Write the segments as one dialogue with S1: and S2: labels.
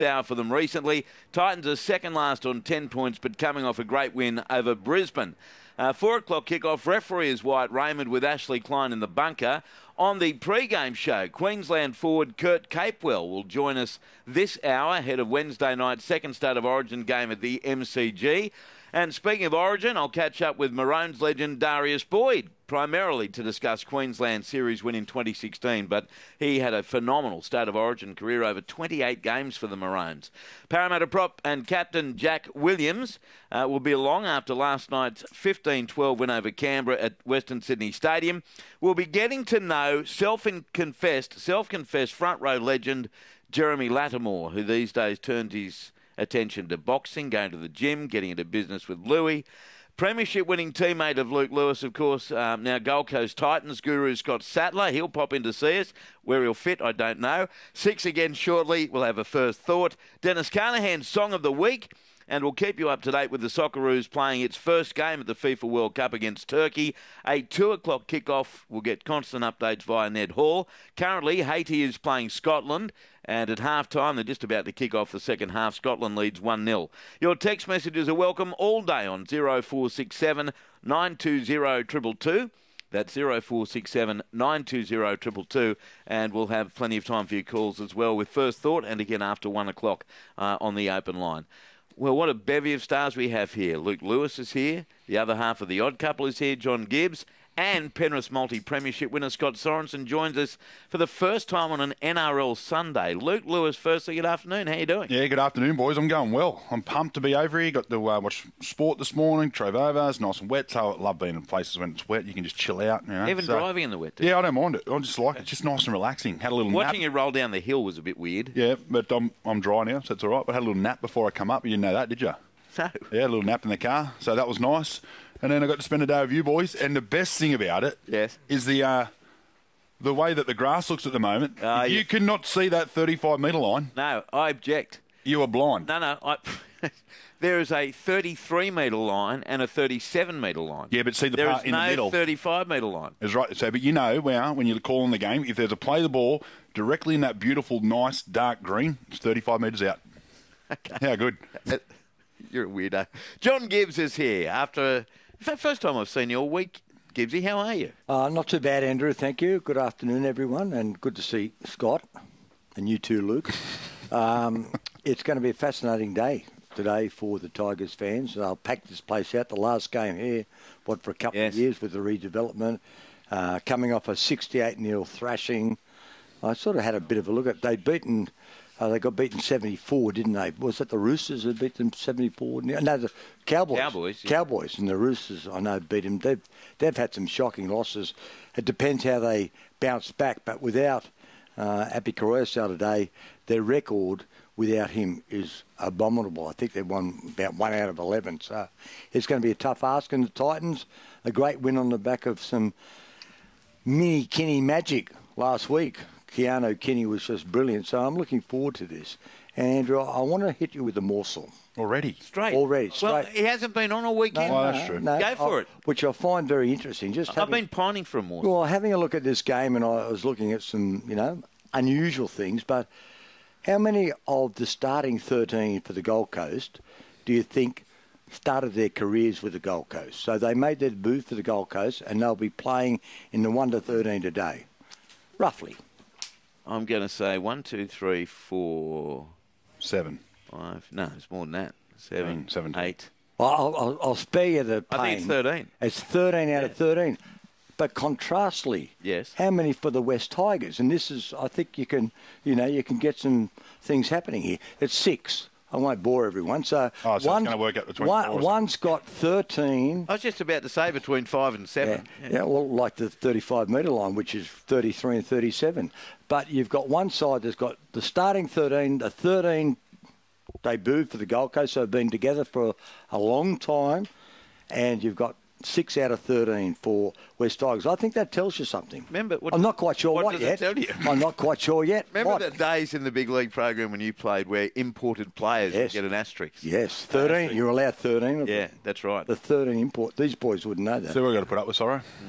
S1: hour for them recently. Titans are second last on 10 points, but coming off a great win over Brisbane. 4 o'clock kickoff. Referee is Wyatt Raymond with Ashley Klein in the bunker. On the pre-game show, Queensland forward Kurt Capewell will join us this hour ahead of Wednesday night's second State of Origin game at the MCG. And speaking of Origin, I'll catch up with Maroons legend Darius Boyd, primarily to discuss Queensland series win in 2016, but he had a phenomenal State of Origin career, over 28 games for the Maroons. Parramatta prop and captain Jack Williams will be along after last night's 15-12 win over Canberra at Western Sydney Stadium. We'll be getting to know self-confessed front row legend Jeremy Lattimore, who these days turns his attention to boxing, going to the gym, getting into business with Louis. Premiership winning teammate of Luke Lewis, of course, now Gold Coast Titans guru Scott Sattler. He'll pop in to see us. Where he'll fit, I don't know. 6 again shortly. We'll have a first thought. Dennis Carnahan's Song of the Week. And we'll keep you up to date with the Socceroos playing its first game at the FIFA World Cup against Turkey. A 2 o'clock kickoff. We'll get constant updates via Ned Hall. Currently, Haiti is playing Scotland. And at half-time, they're just about to kick off the second half. Scotland leads 1-0. Your text messages are welcome all day on 0467 920 222. That's 0467 920 222. And we'll have plenty of time for your calls as well with First Thought and again after 1 o'clock on the open line. Well, what a bevy of stars we have here. Luke Lewis is here. The other half of the Odd Couple is here, John Gibbs. And Penrith multi-premiership winner Scott Sorensen joins us for the first time on an NRL Sunday. Luke Lewis, firstly, good afternoon. How you doing?
S2: Yeah, good afternoon, boys. I'm going well. I'm pumped to be over here. Got to watch sport this morning. Drove over. It's nice and wet. So I love being in places when it's wet. You can just chill out. You know?
S1: Even driving in the wet,
S2: yeah, I don't mind it. I just like it. It's just nice and relaxing. Had a little nap.
S1: Watching you roll down the hill was a bit weird.
S2: Yeah, but I'm dry now, so it's all right. But I had a little nap before I come up. You didn't know that, did you?
S1: No.
S2: Yeah, a little nap in the car. So that was nice. And then I got to spend a day with you boys. And the best thing about it is the way that the grass looks at the moment. You cannot see that 35-metre line.
S1: No, I object.
S2: You are blind.
S1: No. There is a 33-metre line and a 37-metre line.
S2: Yeah, but see the part in the middle.
S1: There is no 35-metre line.
S2: That's right. So, but you know, when you're calling the game, if there's a play the ball directly in that beautiful, nice, dark green, it's 35 metres out. Okay. How good.
S1: You're a weirdo. John Gibbs is here after... It's the first time I've seen you all week. Gibbsy, how are you?
S3: Not too bad, Andrew. Thank you. Good afternoon, everyone, and good to see Scott and you too, Luke. It's going to be a fascinating day today for the Tigers fans. They'll pack this place out. The last game here, for a couple of years with the redevelopment, coming off a 68-0 thrashing. I sort of had a bit of a look at. They'd beaten. They got beaten 74, didn't they? Was that the Roosters that beat them 74? No, the Cowboys. Cowboys and the Roosters, I know, beat them. They've had some shocking losses. It depends how they bounce back. But without Api Carousel today, their record without him is abominable. I think they've won about 1 out of 11. So it's going to be a tough ask. And the Titans, a great win on the back of some mini Kinney magic last week. Keanu Kinney was just brilliant, so I'm looking forward to this. And Andrew, I want to hit you with a morsel.
S2: Already?
S1: Straight.
S3: Well,
S1: he hasn't been on all weekend.
S2: No, that's true.
S1: Go for it.
S3: Which I find very interesting.
S1: I've been pining for a morsel.
S3: Well, having a look at this game, and I was looking at some, unusual things, but how many of the starting 13 for the Gold Coast do you think started their careers with the Gold Coast? So they made their debut for the Gold Coast, and they'll be playing in the 1 to 13 today, roughly.
S1: I'm going to say 1, 2, 3, 4...
S2: 7.
S1: 5. No, it's more than that. 7, 8.
S3: Well, I'll spare you the pain.
S1: I think it's 13.
S3: It's 13 out of 13. But contrastly, how many for the West Tigers? And this is, I think you can get some things happening here. It's 6. I won't bore everyone. So
S2: it's going to work out between
S3: one's got 13.
S1: I was just about to say between 5 and 7.
S3: Yeah, well, like the 35-metre line, which is 33 and 37. But you've got one side that's got the starting 13, the 13 debut for the Gold Coast, so they've been together for a long time, and you've got 6 out of 13 for West Tigers. I think that tells you something. I'm not quite sure what yet.
S1: Tell you?
S3: I'm not quite sure yet.
S1: Remember the days in the big league program when you played where imported players would get an asterisk?
S3: Yes, 13. You're allowed 13.
S1: Yeah, that's right.
S3: The 13 import. These boys wouldn't know that.
S2: So we've got to put up with, sorry.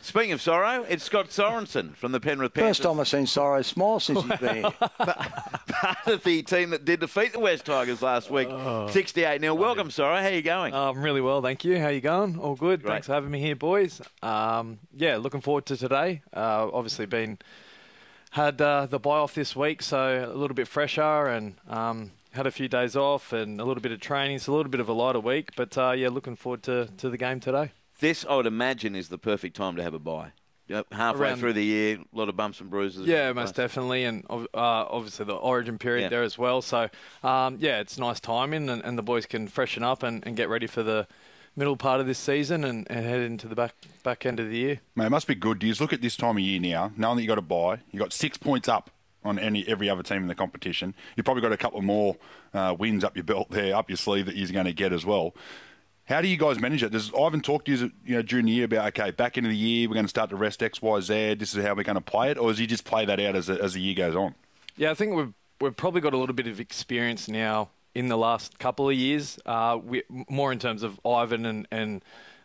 S1: Speaking of Sorrow, it's Scott Sorensen from the Penrith Panthers.
S3: First time I've seen Sorrow smile since he's been here.
S1: Part of the team that did defeat the West Tigers last week, 68-0. Welcome, Sorrow. How are you going?
S4: I'm really well, thank you. How you going? All good.
S1: Great.
S4: Thanks for having me here, boys. Looking forward to today. Obviously had the bye off this week, so a little bit fresher and had a few days off and a little bit of training, so a little bit of a lighter week. But, looking forward to the game today.
S1: This, I would imagine, is the perfect time to have a bye. Halfway through the year, a lot of bumps and bruises.
S4: Yeah, most definitely, and obviously the origin period there as well. So, it's nice timing, and the boys can freshen up and get ready for the middle part of this season and head into the back end of the year.
S2: Mate, it must be good. Do you look at this time of year now, knowing that you got a bye, you got 6 points up on every other team in the competition. You've probably got a couple more wins up your belt there, up your sleeve that you're going to get as well. How do you guys manage it? Does Ivan talk to you, during the year about, okay, back into the year, we're going to start to rest X, Y, Z, this is how we're going to play it? Or does he just play that out as the year goes on?
S4: Yeah, I think we've probably got a little bit of experience now in the last couple of years, more in terms of Ivan and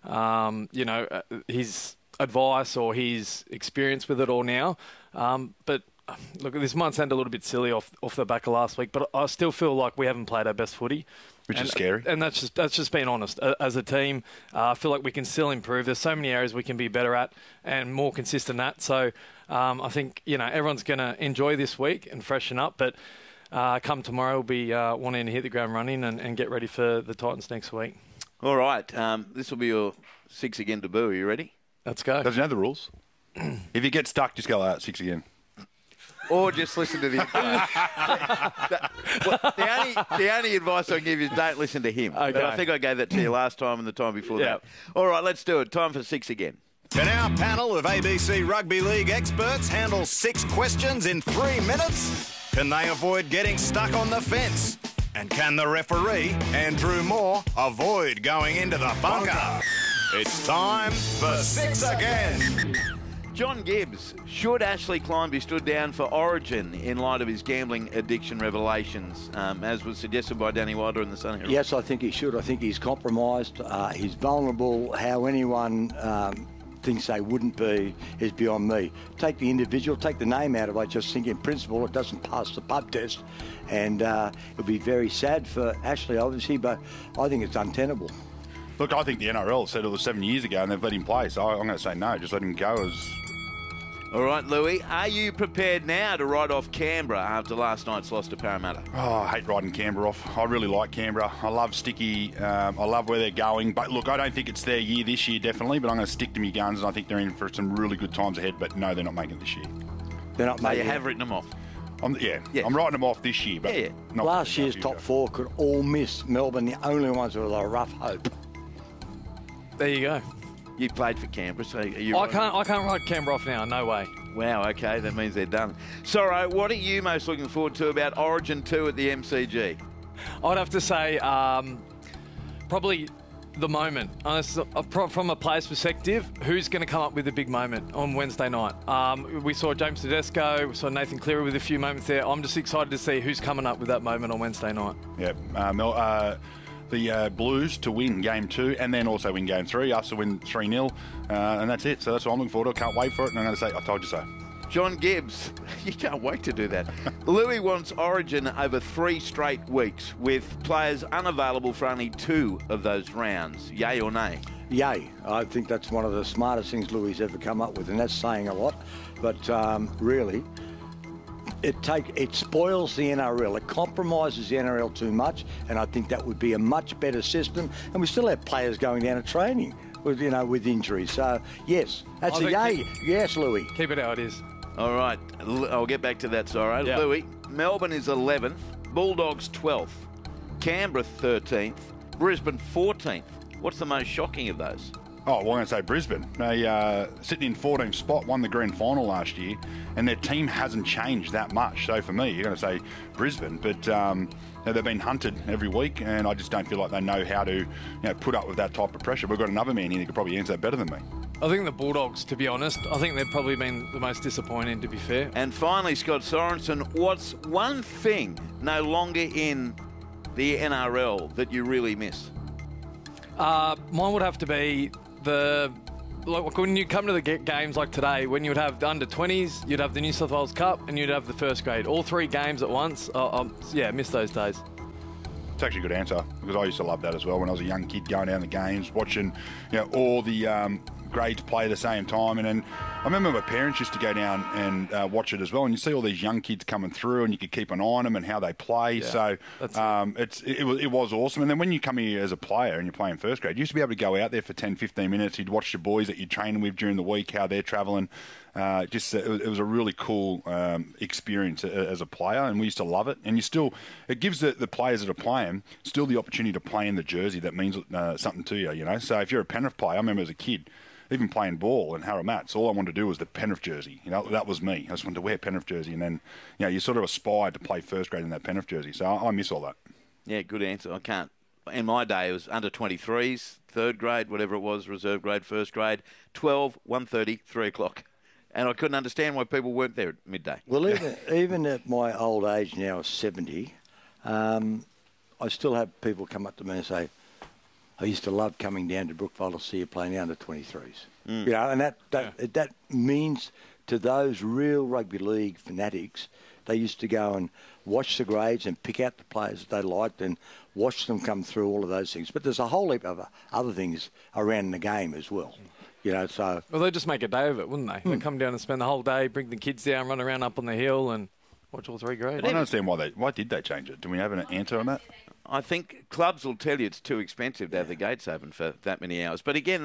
S4: his advice or his experience with it all now. But look, this might sound a little bit silly off the back of last week, but I still feel like we haven't played our best footy.
S2: Which is scary.
S4: And that's just being honest. As a team, I feel like we can still improve. There's so many areas we can be better at and more consistent at. So I think, everyone's going to enjoy this week and freshen up. But come tomorrow, we'll be wanting to hit the ground running and get ready for the Titans next week.
S1: All right. This will be your 6 again debut. Are you ready?
S4: Let's go.
S2: Does he know the rules? If you get stuck, just go out 6 again.
S1: Or just listen to the the only advice I can give you is don't listen to him.
S4: Okay.
S1: But I think I gave that to you last time and the time before that. All right, let's do it. Time for 6 again.
S5: Can our panel of ABC Rugby League experts handle 6 questions in 3 minutes? Can they avoid getting stuck on the fence? And can the referee, Andrew Moore, avoid going into the bunker? It's time for 6 again.
S1: John Gibbs, should Ashley Klein be stood down for Origin in light of his gambling addiction revelations, as was suggested by Danny Wilder in the Sun Herald?
S3: Yes, I think he should. I think he's compromised. He's vulnerable. How anyone thinks they wouldn't be is beyond me. Take the individual, take the name out of it. I just think in principle it doesn't pass the pub test. And it'll be very sad for Ashley, obviously, but I think it's untenable.
S2: Look, I think the NRL said it was 7 years ago and they've let him play, so I'm going to say no, just let him go.
S1: All right, Louis, are you prepared now to ride off Canberra after last night's loss to Parramatta?
S2: Oh, I hate riding Canberra off. I really like Canberra. I love Sticky. I love where they're going. But look, I don't think it's their year this year, definitely, but I'm going to stick to my guns and I think they're in for some really good times ahead. But no, they're not making it this year.
S3: They're not making
S1: it. You have written them off?
S2: I'm writing them off this year. But not
S3: last year's top 4 could all miss Melbourne, the only ones with a rough hope.
S4: There you go.
S1: You played for Canberra, so
S4: I can't ride Canberra off now. No way.
S1: Wow, okay, that means they're done. Sorrow, what are you most looking forward to about Origin 2 at the MCG?
S4: I'd have to say probably the moment. From a player's perspective, who's going to come up with a big moment on Wednesday night? We saw James Tedesco, we saw Nathan Cleary with a few moments there. I'm just excited to see who's coming up with that moment on Wednesday night.
S2: Yeah, the Blues to win Game 2 and then also win Game 3, us to win 3-0, and that's it. So that's what I'm looking forward to. I can't wait for it, and I'm going to say, I told you so.
S1: John Gibbs, you can't wait to do that. Louis wants Origin over 3 straight weeks with players unavailable for only 2 of those rounds. Yay or nay?
S3: Yay. I think that's one of the smartest things Louis ever come up with, and that's saying a lot. But really, it spoils the NRL. It compromises the NRL too much, and I think that would be a much better system. And we still have players going down to training with injuries. So yes, that's a yay. Yes, Louis.
S4: Keep it how it is.
S1: All right, I'll get back to that, sorry.
S4: Yeah.
S1: Louis, Melbourne is 11th, Bulldogs 12th, Canberra 13th, Brisbane 14th. What's the most shocking of those?
S2: Oh, well, I'm going to say Brisbane. They sitting in 14th spot, won the grand final last year, and their team hasn't changed that much. So for me, you're going to say Brisbane, but they've been hunted every week, and I just don't feel like they know how to put up with that type of pressure. We've got another man here that could probably answer that better than me.
S4: I think the Bulldogs, to be honest, I think they've probably been the most disappointing, to be fair.
S1: And finally, Scott Sorensen, what's one thing no longer in the NRL that you really miss?
S4: Mine would have to be the like when you come to the games like today, when you would have the under-20s, you'd have the New South Wales Cup, and you'd have the first grade. All 3 games at once. I miss those days.
S2: It's actually a good answer, because I used to love that as well when I was a young kid, going down the games, watching all the grades play at the same time. And then I remember my parents used to go down and watch it as well, and you see all these young kids coming through, and you could keep an eye on them and how they play. Yeah, so it was awesome. And then when you come here as a player and you're playing first grade, you used to be able to go out there for 10, 15 minutes. You'd watch your boys that you're training with during the week, how they're travelling. It was a really cool experience as a player, and we used to love it. And it gives the players that are playing still the opportunity to play in the jersey that means something to you. So if you're a Penrith player, I remember as a kid, even playing ball in Harrowmats, all I wanted to do was the Penrith jersey. That was me. I just wanted to wear Penrith jersey, and then you sort of aspired to play first grade in that Penrith jersey. So I miss all that. Yeah,
S1: good answer. I can't. In my day, it was under 23s, third grade, whatever it was, reserve grade, first grade, 12, 1:30, 3 o'clock. And I couldn't understand why people weren't there at midday.
S3: Well, even at my old age now, 70, I still have people come up to me and say, I used to love coming down to Brookvale to see you playing the under-23s. And that means to those real rugby league fanatics, they used to go and watch the grades and pick out the players that they liked and watch them come through, all of those things. But there's a whole heap of other things around the game as well. Well,
S4: they'd just make a day of it, wouldn't they? They'd come down and spend the whole day, bring the kids down, run around up on the hill and watch all 3 grades.
S2: I don't understand why did they change it? Do we have an answer on that?
S1: I think clubs will tell you it's too expensive to have the gates open for that many hours. But again,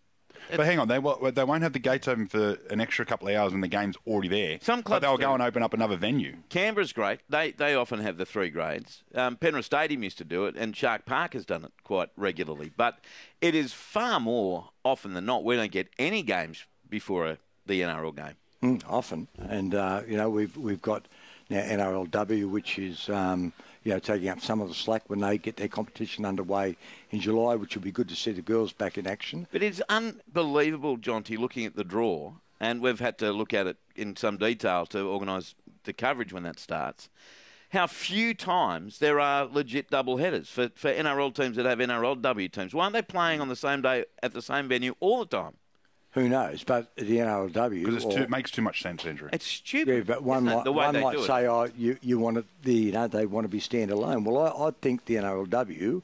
S2: But hang on, they won't have the gates open for an extra couple of hours when the game's already there.
S1: Some clubs
S2: they'll go and open up another venue.
S1: Canberra's great. They often have the 3 grades. Penrith Stadium used to do it, and Shark Park has done it quite regularly. But it is far more often than not we don't get any games before the NRL game.
S3: Often, and we've got now NRLW, which is taking up some of the slack when they get their competition underway in July, which will be good to see the girls back in action.
S1: But it's unbelievable, Jonty, looking at the draw, and we've had to look at it in some detail to organise the coverage when that starts, how few times there are legit double headers for NRL teams that have NRLW teams. Why aren't they playing on the same day at the same venue all the time?
S3: Who knows? But the NRLW...
S2: Because it makes too much sense, Andrew.
S1: It's stupid.
S3: Yeah, but one might say, you want to, they want to be standalone. Well, I think the NRLW,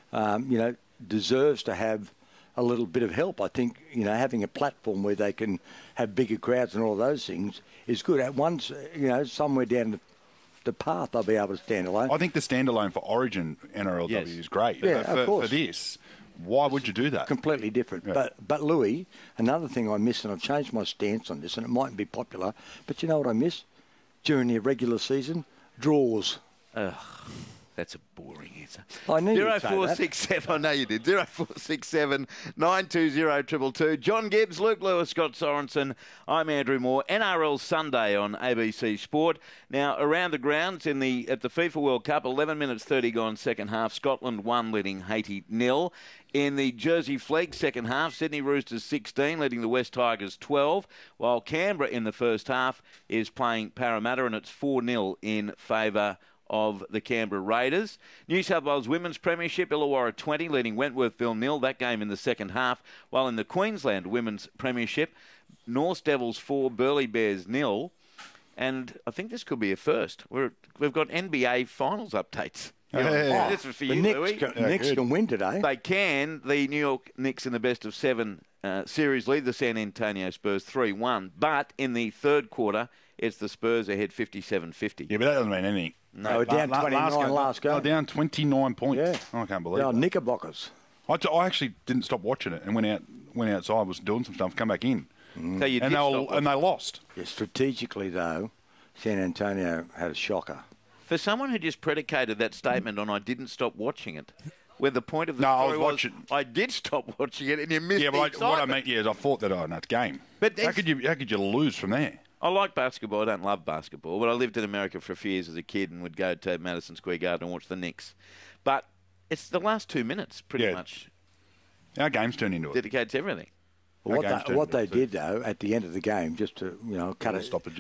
S3: deserves to have a little bit of help. I think, having a platform where they can have bigger crowds and all those things is good. At once, somewhere down the path, they'll be able to stand alone.
S2: I think the standalone for Origin NRLW is great.
S3: Yeah, of course.
S2: For this... Why would you do that?
S3: Completely different. Yeah. But Louis, another thing I miss, and I've changed my stance on this, and it mightn't be popular, but you know what I miss? During the regular season, draws.
S1: Ugh, that's a boring answer.
S3: I knew you'd say that.
S1: 0467, I know you did. 0467 920 222. John Gibbs, Luke Lewis, Scott Sorensen. I'm Andrew Moore. NRL Sunday on ABC Sport. Now, around the grounds at the FIFA World Cup, 11 minutes 30 gone second half. Scotland 1 leading Haiti 0. In the Jersey Flegg second half, Sydney Roosters 16, leading the West Tigers 12, while Canberra in the first half is playing Parramatta, and it's 4-0 in favour of the Canberra Raiders. New South Wales Women's Premiership, Illawarra 20, leading Wentworthville 0, that game in the second half, while in the Queensland Women's Premiership, North Devils 4, Burleigh Bears 0, and I think this could be a first. We've got NBA Finals updates. This is for you, Louis.
S3: Knicks can win today.
S1: They can. The New York Knicks in the best of 7 series lead the San Antonio Spurs 3-1. But in the third quarter, it's the Spurs ahead 57-50.
S2: Yeah, but that doesn't mean anything.
S3: No, we're down 29 last game.
S2: Down 29 points.
S3: Yeah.
S2: I can't believe it.
S3: Knickerbockers.
S2: I actually didn't stop watching it and went outside, was doing some stuff, come back in.
S1: So you did
S2: and they lost.
S3: Yeah, strategically, though, San Antonio had a shocker.
S1: For someone who just predicated that statement on I didn't stop watching it, where the point of the story was I did stop watching it and you missed the excitement.
S2: What I meant is I thought that, that's game. But how could you lose from there?
S1: I like basketball. I don't love basketball, but I lived in America for a few years as a kid and would go to Madison Square Garden and watch the Knicks. But it's the last 2 minutes, pretty much.
S2: Our game's turned into it.
S1: Dedicated to everything.
S3: Well, what they did, though, at the end of the game, just to cut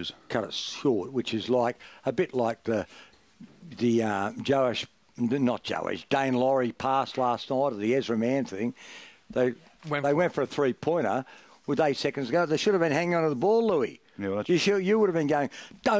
S3: it short, which is a bit like the Dane Laurie pass last night, or the Ezra Mann thing. They went for a 3-pointer, with 8 seconds to go. They should have been hanging on to the ball, Louis.
S2: Yeah, well,
S3: you would have been going,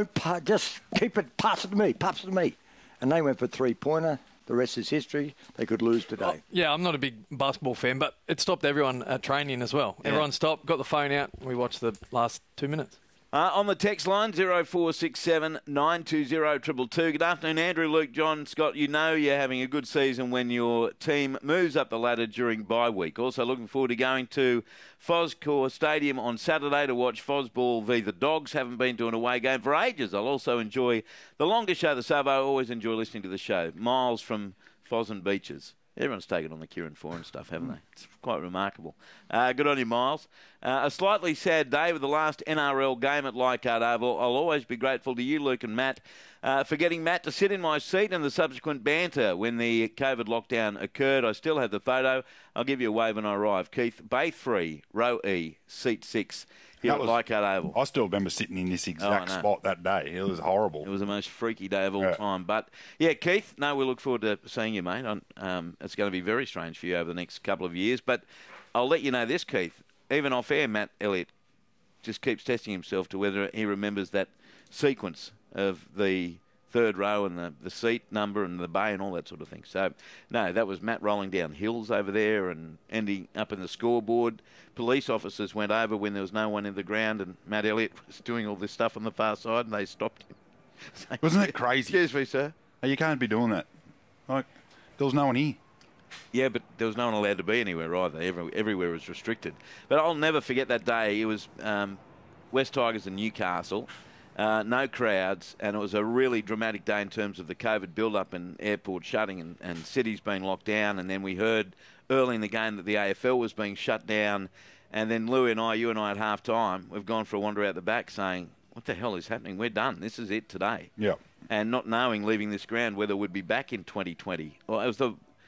S3: just keep it, pass it to me. And they went for a three-pointer. The rest is history. They could lose today.
S4: Well, yeah, I'm not a big basketball fan, but it stopped everyone at training as well. Yeah. Everyone stopped, got the phone out, and we watched the last 2 minutes.
S1: On the text line, 0467 920 222. Good afternoon, Andrew, Luke, John, Scott. You know you're having a good season when your team moves up the ladder during bye week. Also looking forward to going to Foscor Stadium on Saturday to watch Fosball v the Dogs. Haven't been to an away game for ages. I'll also enjoy the longer show, the Savo. I always enjoy listening to the show. Miles from Fosn Beaches. Everyone's taken on the Kieran Foran stuff, haven't they? It's quite remarkable. Good on you, Miles. A slightly sad day with the last NRL game at Leichhardt Oval. I'll always be grateful to you, Luke and Matt, for getting Matt to sit in my seat and the subsequent banter when the COVID lockdown occurred. I still have the photo. I'll give you a wave when I arrive. Keith, Bay 3, row E, seat 6. Here at Leichhardt Oval.
S2: I still remember sitting in this exact spot that day. It was horrible.
S1: It was the most freaky day of all time. But, yeah, Keith, we look forward to seeing you, mate. It's going to be very strange for you over the next couple of years. But I'll let you know this, Keith. Even off-air, Matt Elliott just keeps testing himself to whether he remembers that sequence of the third row and the seat number and the bay and all that sort of thing. So, no, that was Matt rolling down hills over there and ending up in the scoreboard. Police officers went over when there was no one in the ground and Matt Elliott was doing all this stuff on the far side and they stopped him.
S2: So, wasn't that crazy?
S1: Excuse me, sir.
S2: You can't be doing that. Like, there was no one here.
S1: Yeah, but there was no one allowed to be anywhere either. Everywhere was restricted. But I'll never forget that day. It was West Tigers and Newcastle. No crowds, and it was a really dramatic day in terms of the COVID build-up and airport shutting and cities being locked down. And then we heard early in the game that the AFL was being shut down. And then you and I at half-time, we've gone for a wander out the back saying, what the hell is happening? We're done. This is it today.
S2: Yeah.
S1: And not knowing, leaving this ground, whether we'd be back in 2020. Well, it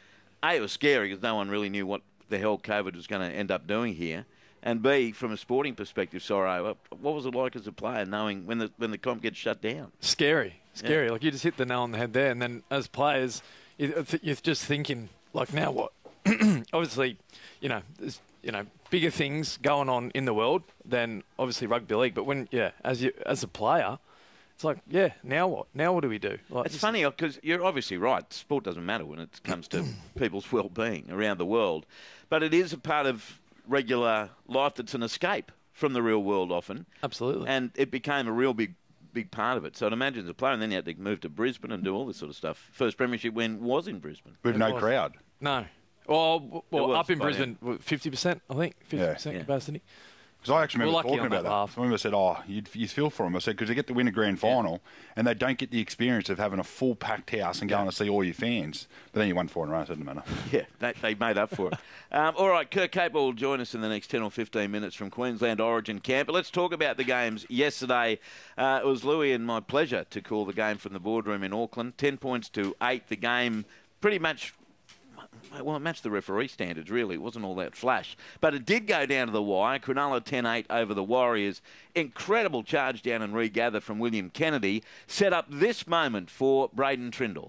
S1: was scary because no one really knew what the hell COVID was going to end up doing here. And B, from a sporting perspective, what was it like as a player knowing when the comp gets shut down?
S4: Scary. Yeah. Like, you just hit the nail on the head there. And then as players, you're just thinking, like, now what? Obviously, there's, bigger things going on in the world than obviously rugby league. But as a player, it's like, now what? Now what do we do? Like,
S1: it's funny because you're obviously right. Sport doesn't matter when it comes to people's well-being around the world. But it is a part of regular life that's an escape from the real world often.
S4: Absolutely.
S1: And it became a real big part of it. So I'd imagine as a player, and then you had to move to Brisbane and do all this sort of stuff. First premiership win was in Brisbane.
S2: With no crowd.
S4: No. Well, up in Brisbane, 50%, I think, 50% capacity.
S2: Because I actually remember talking about that. I remember I said, you feel for them. I said, because they get to win a grand final and they don't get the experience of having a full packed house and going to see all your fans. But then you won 4 in a row, so it doesn't matter.
S1: Yeah, they made up for it. All right, Kirk Capel will join us in the next 10 or 15 minutes from Queensland Origin Camp. But let's talk about the games yesterday. It was Louis and my pleasure to call the game from the boardroom in Auckland. 10 points to 8. The game pretty much... Well, it matched the referee standards, really. It wasn't all that flash. But it did go down to the wire. Cronulla 10-8 over the Warriors. Incredible charge down and regather from William Kennedy. Set up this moment for Braden Trindle.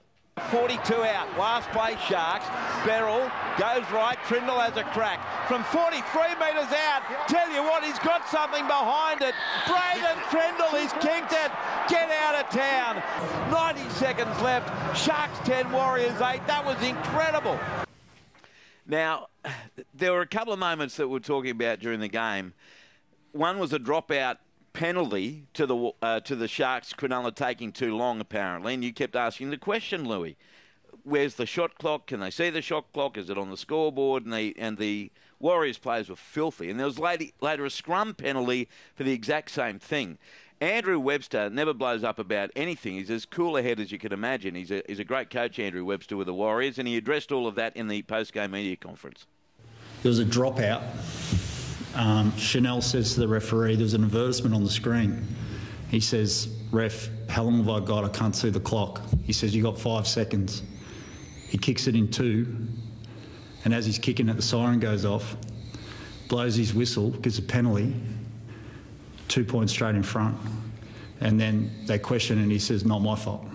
S6: 42 out. Last play, Sharks. Beryl goes right. Trindle has a crack. From 43 metres out. Tell you what, he's got something behind it. Braden Trindle, he's kicked it. Get out of town. 90 seconds left. Sharks 10, Warriors 8. That was incredible.
S1: Now, there were a couple of moments that we were talking about during the game. One was a dropout penalty to the Sharks, Cronulla taking too long, apparently, and you kept asking the question, Louis, where's the shot clock? Can they see the shot clock? Is it on the scoreboard? And the Warriors players were filthy. And there was later a scrum penalty for the exact same thing. Andrew Webster never blows up about anything. He's as cool a head as you can imagine. He's a great coach, Andrew Webster, with the Warriors, and he addressed all of that in the post-game media conference.
S7: There was a dropout. Chanel says to the referee, there was an advertisement on the screen. He says, ref, how long have I got? I can't see the clock. He says, you got 5 seconds. He kicks it in 2, and as he's kicking it, the siren goes off, blows his whistle, gives a penalty, 2 points straight in front, and then they question and he says, not my fault.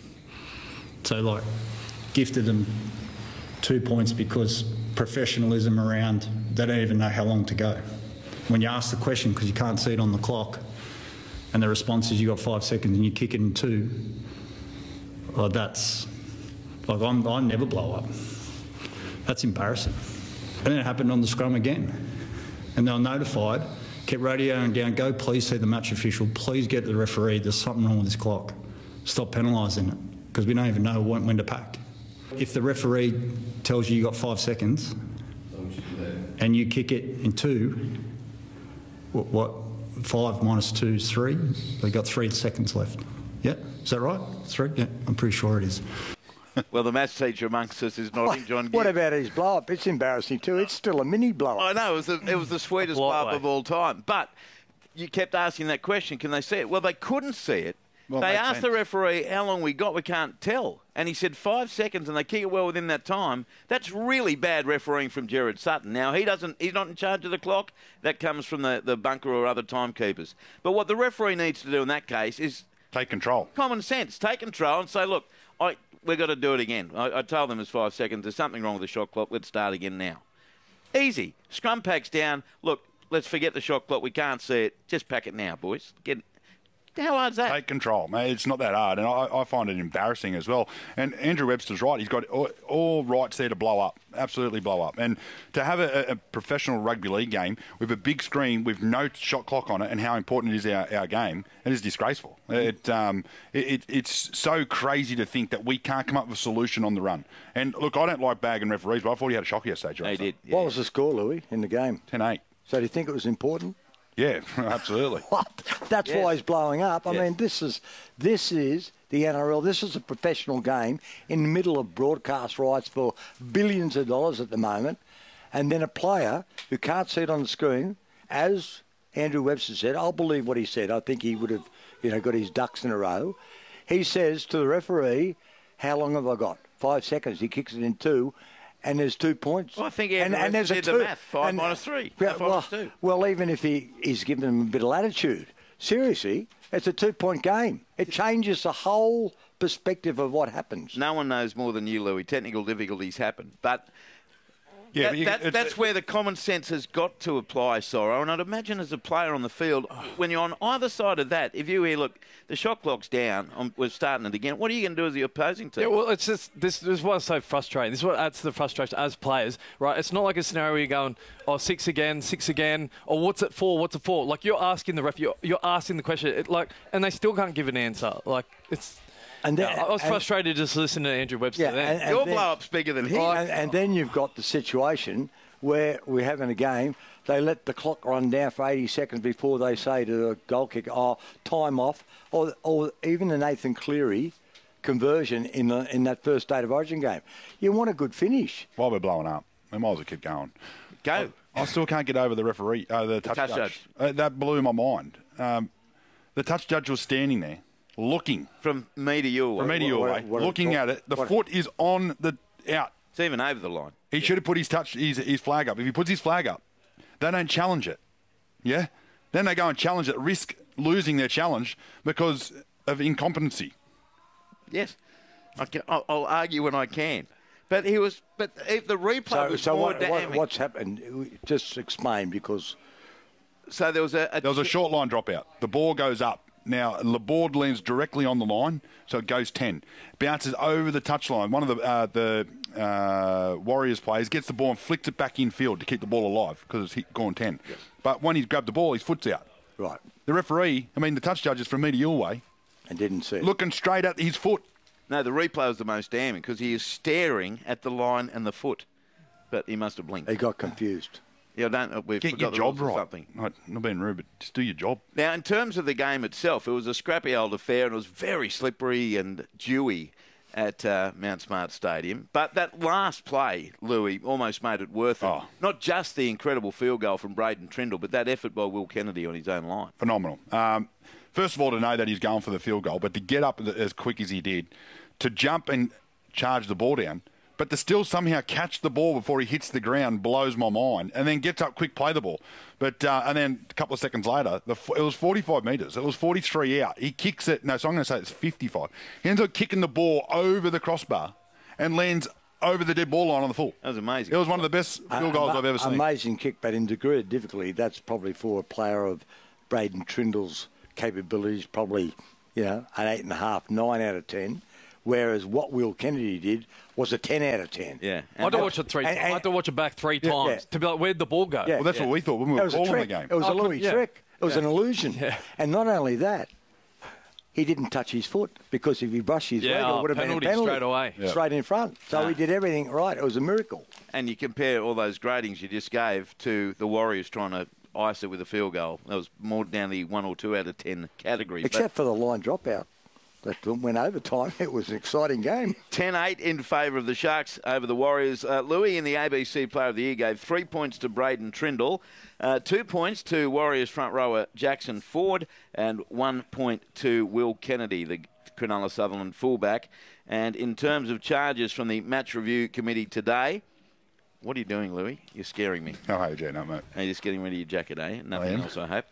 S7: So, gifted them 2 points because professionalism around, they don't even know how long to go. when you ask the question because you can't see it on the clock, and the response is you got 5 seconds and you kick it in 2, well, that's like I never blow up. That's embarrassing. And then it happened on the scrum again, and they were notified. Kept radioing down, go please see the match official, please get the referee, there's something wrong with this clock. Stop penalising it, because we don't even know when to pack. If the referee tells you got 5 seconds and you kick it in 2, what 5 minus 2 is 3? We've got 3 seconds left. Yeah, is that right? 3? Yeah, I'm pretty sure it is.
S1: Well, the maths teacher amongst us is nodding, John.
S3: What about his blow-up? It's embarrassing too. It's still a mini blow-up.
S1: I know, it was the sweetest blow-up of all time. But you kept asking that question, can they see it? Well, they couldn't see it. Well, they asked the referee, how long we got? We can't tell. And he said 5 seconds, and they kick it well within that time. That's really bad refereeing from Gerard Sutton. Now, he's not in charge of the clock. That comes from the bunker or other timekeepers. But what the referee needs to do in that case is...
S2: take control.
S1: Common sense. Take control and say, look, we've got to do it again. I told them it's 5 seconds. There's something wrong with the shot clock. Let's start again now. Easy. Scrum packs down. Look, let's forget the shot clock. We can't see it. Just pack it now, boys. How hard's that?
S2: Take control, mate. It's not that hard, and I find it embarrassing as well. And Andrew Webster's right. He's got all rights there to blow up, absolutely blow up. And to have a professional rugby league game with a big screen with no shot clock on it and how important it is our game, it is disgraceful. It's so crazy to think that we can't come up with a solution on the run. And, look, I don't like bagging referees, but I thought he had a shock yesterday.
S1: He did. Yeah.
S3: What was the score, Louis, in the game?
S2: 10-8.
S3: So do you think it was important?
S2: Yeah, absolutely.
S3: What? That's why he's blowing up. I mean, this is the NRL. This is a professional game in the middle of broadcast rights for billions of dollars at the moment. And then a player who can't see it on the screen, as Andrew Webster said, I'll believe what he said. I think he would have, got his ducks in a row. He says to the referee, how long have I got? 5 seconds. He kicks it in 2. And there's 2 points.
S1: Well, I think Andrew did the math. 5 minus 3.
S3: Well, even if he's given him a bit of latitude, seriously, it's a 2-point game. It changes the whole perspective of what happens.
S1: No one knows more than you, Louis. Technical difficulties happen. But that's where the common sense has got to apply, Sorrow. And I'd imagine as a player on the field, when you're on either side of that, if you hear, look, the shot clock's down, we're starting it again, what are you going to do as the opposing team?
S4: Yeah, well, it's just, this is why it's so frustrating. This is what adds to the frustration as players, right? It's not like a scenario where you're going, 6 again, or what's it for? Like, you're asking the ref, you're asking the question, and they still can't give an answer. Like, it's... I was frustrated just listening to Andrew Webster.
S1: Yeah, your blow-up's bigger than his.
S3: And then you've got the situation where we're having a game. They let the clock run down for 80 seconds before they say to the goal kicker, time off. Or even the Nathan Cleary conversion in that first State of Origin game. You want a good finish.
S2: While we're blowing up, we might as well keep going.
S1: Go.
S2: I still can't get over the referee, the touch judge. That blew my mind. The touch judge was standing there. Looking
S1: from me to you,
S2: looking at it. The foot is on the out.
S1: It's even over the line.
S2: He should have put his flag up. If he puts his flag up, they don't challenge it. Yeah, then they go and challenge it, risk losing their challenge because of incompetency.
S1: Yes, I'll argue when I can. But if the replay was more damning.
S3: What's happened? Just explain because.
S1: So there was a
S2: short line dropout. The ball goes up. Now, Laborde lands directly on the line, so it goes 10. Bounces over the touchline. One of the Warriors players gets the ball and flicks it back in field to keep the ball alive because it's gone 10. Yep. But when he's grabbed the ball, his foot's out.
S3: Right.
S2: The referee, the touch judge is from me to your way.
S3: And didn't see it.
S2: Looking straight at his foot.
S1: No, the replay was the most damning because he is staring at the line and the foot. But he must have blinked.
S3: He got confused.
S1: Yeah,
S2: get your job right. Not being rude, but just do your job.
S1: Now, in terms of the game itself, it was a scrappy old affair and it was very slippery and dewy at Mount Smart Stadium. But that last play, Louis, almost made it worth it. Not just the incredible field goal from Braden Trindle, but that effort by Will Kennedy on his own line.
S2: Phenomenal. First of all, to know that he's going for the field goal, but to get up as quick as he did, to jump and charge the ball down, but to still somehow catch the ball before he hits the ground blows my mind. And then gets up quick, play the ball. But and then a couple of seconds later, it was 45 metres. It was 43 out. He kicks it. No, so I'm going to say it's 55. He ends up kicking the ball over the crossbar and lands over the dead ball line on the full.
S1: That was amazing.
S2: It was one of the best field goals I've ever seen.
S3: Amazing kick, but in degree of difficulty, that's probably for a player of Braden Trindle's capabilities, probably, an 8.5, 9 out of 10. Whereas what Will Kennedy did was a 10 out of 10.
S1: Yeah.
S4: I had to watch it three times. I had to watch it back three times to be like, where'd the ball go?
S2: Well, that's what we thought when we were calling the game.
S3: It was a Louis trick. It was an illusion.
S4: Yeah.
S3: And not only that, he didn't touch his foot, because if he brushed his leg, it would have been a penalty
S4: straight away.
S3: Straight in front. So he did everything right. It was a miracle.
S1: And you compare all those gradings you just gave to the Warriors trying to ice it with a field goal. That was more down the 1 or 2 out of 10 category.
S3: Except for the line dropout. That went overtime. It was an exciting game.
S1: 10-8 in favour of the Sharks over the Warriors. Louis, in the ABC Player of the Year, gave 3 points to Braden Trindle, 2 points to Warriors front rower Jackson Ford, and 1 point to Will Kennedy, the Cronulla Sutherland fullback. And in terms of charges from the match review committee today, what are you doing, Louis? You're scaring me.
S2: Oh, hey, Jay, no, mate.
S1: Are you just getting rid of your jacket, eh? Nothing else, I hope.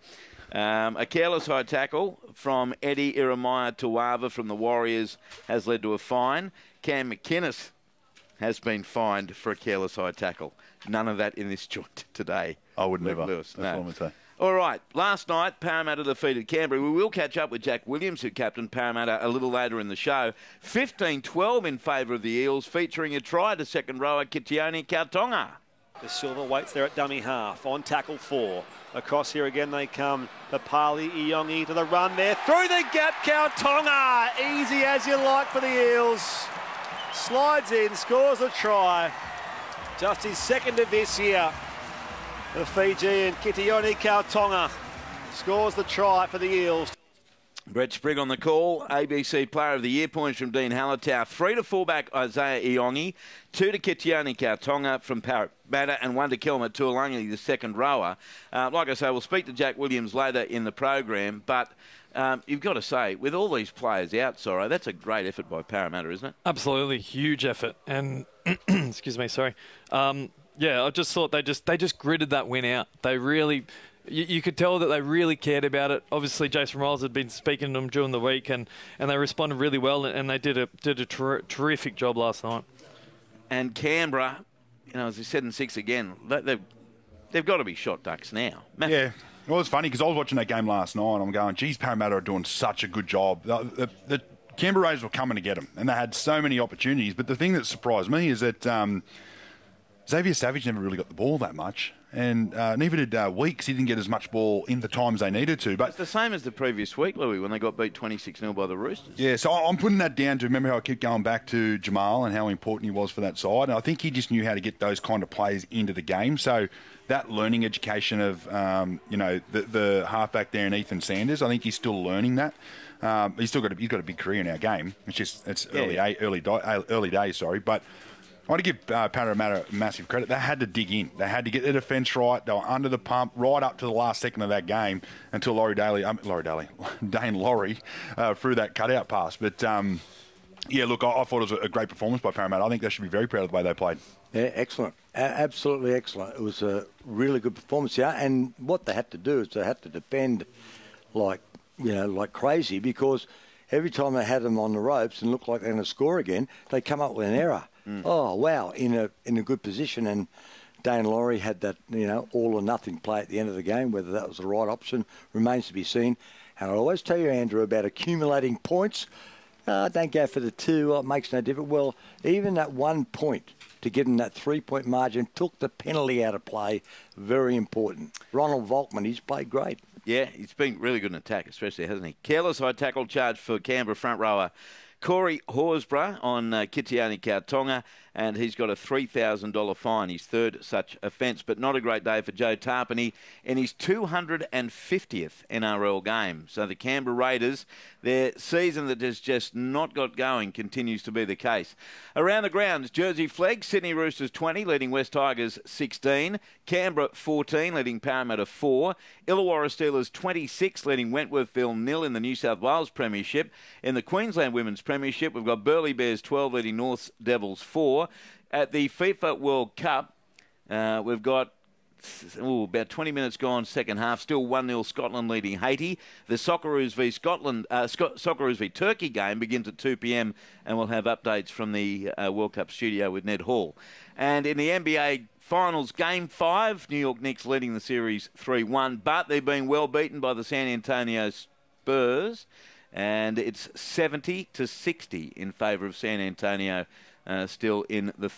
S1: A careless high tackle from Eddie Iremaya Tuava from the Warriors has led to a fine. Cam McInnes has been fined for a careless high tackle. None of that in this joint today.
S2: I would never.
S1: Lewis.
S2: That's what I'm say.
S1: All right. Last night, Parramatta defeated Canberra. We will catch up with Jack Williams, who captained Parramatta, a little later in the show. 15-12 in favour of the Eels, featuring a try to second rower Kitione Kautonga.
S8: The Silver waits there at dummy half on tackle 4. Across here again they come. Papali Iongi to the run there. Through the gap, Kautonga. Easy as you like for the Eels. Slides in, scores a try. Just his second of this year. The Fijian Kitione Kautonga scores the try for the Eels.
S1: Brett Sprigg on the call. ABC Player of the Year points from Dean Hallertau. 3 to fullback Isaiah Iongi, 2 to Kitione Kautonga from Parramatta, and 1 to Kelma Tuolangi, the second rower. Like I say, we'll speak to Jack Williams later in the program, but you've got to say, with all these players out, Sorro, that's a great effort by Parramatta, isn't it?
S4: Absolutely, huge effort. And, excuse me, sorry. I just thought they just gritted that win out. They really... You could tell that they really cared about it. Obviously, Jason Riles had been speaking to them during the week, and they responded really well, and they did a terrific job last night.
S1: And Canberra, as I said in 6 again, they've got to be shot ducks now.
S2: Yeah. Well, it's funny because I was watching that game last night, and I'm going, geez, Parramatta are doing such a good job. The Canberra Raiders were coming to get them, and they had so many opportunities. But the thing that surprised me is that Xavier Savage never really got the ball that much. And neither did Weeks. He didn't get as much ball in the times they needed to. But
S1: it's the same as the previous week, Louis, when they got beat 26-0 by the Roosters.
S2: Yeah, so I'm putting that down to remember how I kept going back to Jamal and how important he was for that side. And I think he just knew how to get those kind of players into the game. So that learning education of, the halfback there in Ethan Sanders, I think he's still learning that. He's got a big career in our game. It's early days, sorry. But I want to give Parramatta massive credit. They had to dig in. They had to get their defence right. They were under the pump right up to the last second of that game until Dane Laurie threw that cutout pass. But, look, I thought it was a great performance by Parramatta. I think they should be very proud of the way they played.
S3: Yeah, excellent. Absolutely excellent. It was a really good performance, yeah. And what they had to do is they had to defend like crazy, because every time they had them on the ropes and looked like they're going to score again, they come up with an error. Oh, wow, in a good position. And Dane Laurie had that, all or nothing play at the end of the game. Whether that was the right option remains to be seen. And I always tell you, Andrew, about accumulating points. Don't go for the 2. It makes no difference. Well, even that 1 point to give them that 3-point margin took the penalty out of play. Very important. Ronald Volkman, he's played great.
S1: Yeah, he's been really good in attack, especially, hasn't he? Careless high tackle charge for Canberra front rower Corey Horsburgh on Kitione Kautonga, and he's got a $3,000 fine, his third such offence. But not a great day for Joe Tarpany in his 250th NRL game. So the Canberra Raiders, their season that has just not got going, continues to be the case. Around the grounds, Jersey Flegg, Sydney Roosters 20, leading West Tigers 16. Canberra 14, leading Parramatta 4. Illawarra Steelers 26, leading Wentworthville 0 in the New South Wales Premiership. In the Queensland Women's Premiership, we've got Burleigh Bears 12, leading North Devils 4. At the FIFA World Cup, we've got about 20 minutes gone, second half. Still 1-0 Scotland leading Haiti. The Socceroos v Socceroos v Turkey game begins at 2 p.m. and we'll have updates from the World Cup studio with Ned Hall. And in the NBA Finals, Game 5, New York Knicks leading the series 3-1, but they're being well beaten by the San Antonio Spurs, and it's 70-60 in favour of San Antonio, still in the